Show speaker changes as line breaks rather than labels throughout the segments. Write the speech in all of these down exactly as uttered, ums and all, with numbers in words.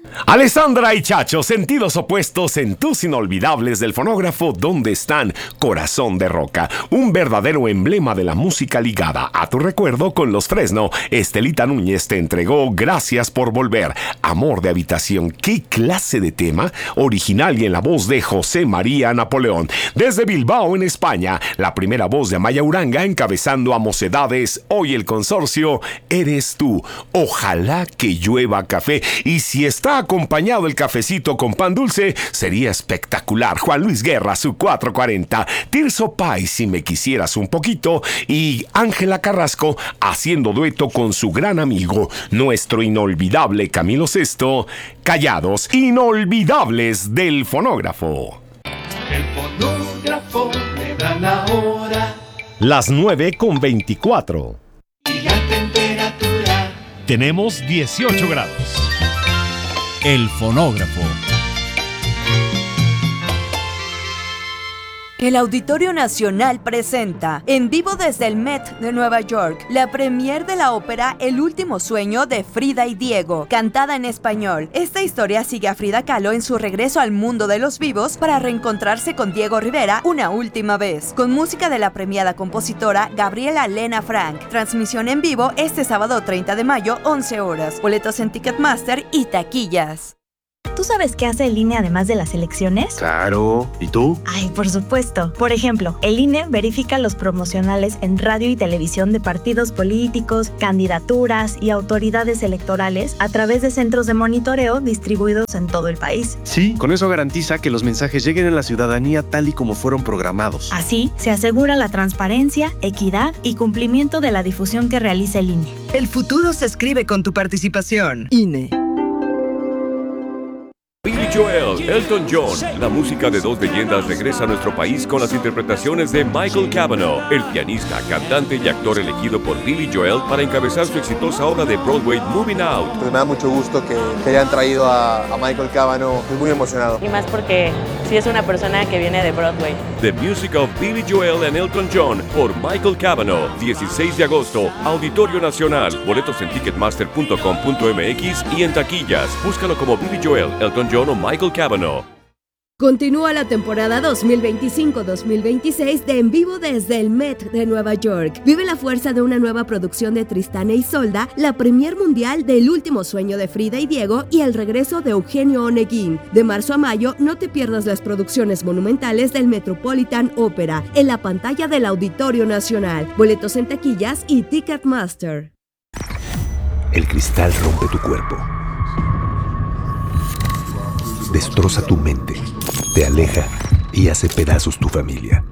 Alessandra y Chacho, sentidos opuestos en tus inolvidables del fonógrafo. ¿Dónde están? Corazón de Roca, un verdadero emblema de la música ligada a tu recuerdo con los Fresno. Estelita Núñez te entregó Gracias por volver. Amor de habitación, ¿qué clase de tema? Original y en la voz de José María Napoleón. Desde Bilbao, en España, la primera voz de Amaya Uranga encabezando a Mocedades. Hoy el consorcio eres tú. Ojalá que llueva café. Y si está acompañado el cafecito con pan dulce, sería espectacular. Juan Luis Guerra, su cuatro cuarenta. Tirso Pay, Si me quisieras un poquito. Y Ángela Carrasco haciendo dueto con su gran amigo, nuestro inolvidable Camilo Sesto. Callados, inolvidables del fonógrafo.
El fonógrafo le da la hora.
Las nueve con veinticuatro.
Y la temperatura.
Tenemos dieciocho grados. El fonógrafo.
El Auditorio Nacional presenta, en vivo desde el Met de Nueva York, la premier de la ópera El último sueño de Frida y Diego, cantada en español. Esta historia sigue a Frida Kahlo en su regreso al mundo de los vivos para reencontrarse con Diego Rivera una última vez, con música de la premiada compositora Gabriela Lena Frank. Transmisión en vivo este sábado treinta de mayo, once horas. Boletos en Ticketmaster y taquillas.
¿Tú sabes qué hace el I N E además de las elecciones?
Claro. ¿Y tú?
Ay, por supuesto. Por ejemplo, el I N E verifica los promocionales en radio y televisión de partidos políticos, candidaturas y autoridades electorales a través de centros de monitoreo distribuidos en todo el país.
Sí, con eso garantiza que los mensajes lleguen a la ciudadanía tal y como fueron programados.
Así, se asegura la transparencia, equidad y cumplimiento de la difusión que realiza el I N E.
El futuro se escribe con tu participación. I N E.
Billy Joel, Elton John, la música de dos leyendas regresa a nuestro país con las interpretaciones de Michael Cavanaugh, el pianista, cantante y actor elegido por Billy Joel para encabezar su exitosa obra de Broadway Moving Out.
Pues me da mucho gusto que, que hayan traído a, a Michael Cavanaugh, estoy muy emocionado.
Y más porque sí es una persona que viene de Broadway.
The Music of Billy Joel and Elton John por Michael Cavanaugh, dieciséis de agosto, Auditorio Nacional. Boletos en ticketmaster punto com punto m x y en taquillas. Búscalo como Billy Joel, Elton John o Michael Cavanaugh.
Continúa la temporada dos mil veinticinco dos mil veintiséis de En Vivo desde el Met de Nueva York. Vive la fuerza de una nueva producción de Tristán e Isolda, la premier mundial de El último sueño de Frida y Diego y el regreso de Eugenio Oneguín. De marzo a mayo, no te pierdas las producciones monumentales del Metropolitan Opera en la pantalla del Auditorio Nacional. Boletos en taquillas y Ticketmaster.
El cristal rompe tu cuerpo. Destroza tu mente, te aleja y hace pedazos tu familia.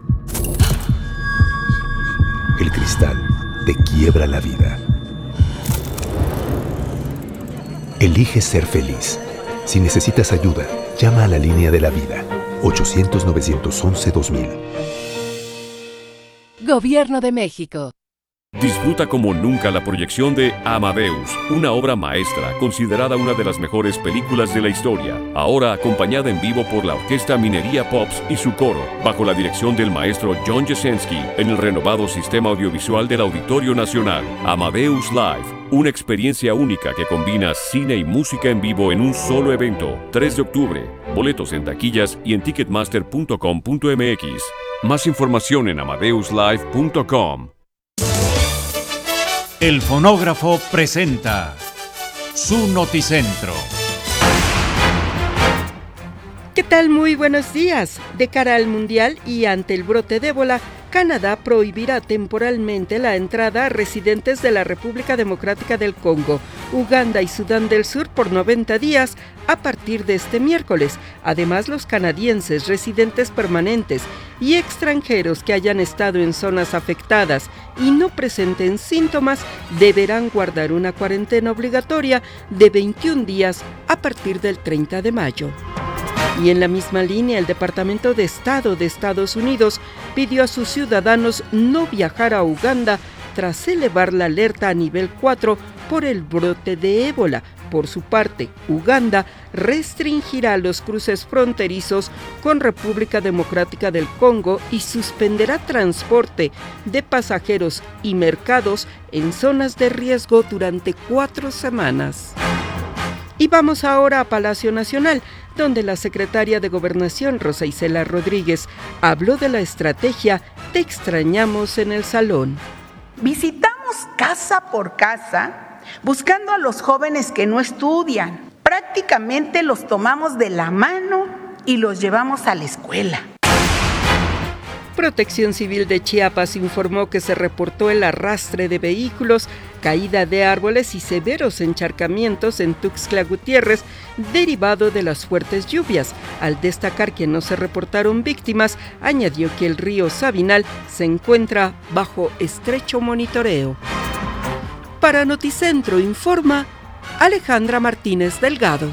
El cristal te quiebra la vida. Elige ser feliz. Si necesitas ayuda, llama a la línea de la vida, ochocientos, novecientos once, dos mil.
Gobierno de México.
Disfruta como nunca la proyección de Amadeus, una obra maestra considerada una de las mejores películas de la historia, ahora acompañada en vivo por la Orquesta Minería Pops y su coro, bajo la dirección del maestro John Jasenski, en el renovado sistema audiovisual del Auditorio Nacional. Amadeus Live, una experiencia única que combina cine y música en vivo en un solo evento. tres de octubre, boletos en taquillas y en ticketmaster punto com punto m x. Más información en amadeus live punto com.
El fonógrafo presenta su Noticentro.
¿Qué tal? Muy buenos días. De cara al Mundial y ante el brote de ébola, Canadá prohibirá temporalmente la entrada a residentes de la República Democrática del Congo, Uganda y Sudán del Sur por noventa días a partir de este miércoles. Además, los canadienses residentes permanentes y extranjeros que hayan estado en zonas afectadas y no presenten síntomas deberán guardar una cuarentena obligatoria de veintiún días a partir del treinta de mayo. Y en la misma línea, el Departamento de Estado de Estados Unidos pidió a sus ciudadanos no viajar a Uganda tras elevar la alerta a nivel cuatro por el brote de ébola. Por su parte, Uganda restringirá los cruces fronterizos con República Democrática del Congo y suspenderá transporte de pasajeros y mercados en zonas de riesgo durante cuatro semanas. Y vamos ahora a Palacio Nacional, donde la secretaria de Gobernación, Rosa Isela Rodríguez, habló de la estrategia Te extrañamos en el salón.
Visitamos casa por casa buscando a los jóvenes que no estudian. Prácticamente los tomamos de la mano y los llevamos a la escuela.
Protección Civil de Chiapas informó que se reportó el arrastre de vehículos, caída de árboles y severos encharcamientos en Tuxtla Gutiérrez, derivado de las fuertes lluvias. Al destacar que no se reportaron víctimas, añadió que el río Sabinal se encuentra bajo estrecho monitoreo. Para Noticentro informa Alejandra Martínez Delgado.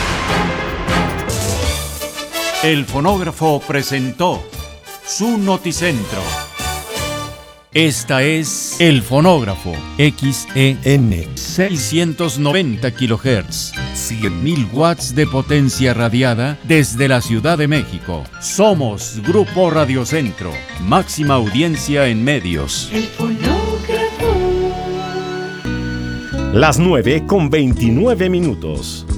El fonógrafo presentó su Noticentro. Esta es El Fonógrafo, X E N, seiscientos noventa kilohertz, cien mil watts de potencia radiada desde la Ciudad de México. Somos Grupo Radiocentro, máxima audiencia en medios.
El fonógrafo.
Las nueve con veintinueve minutos.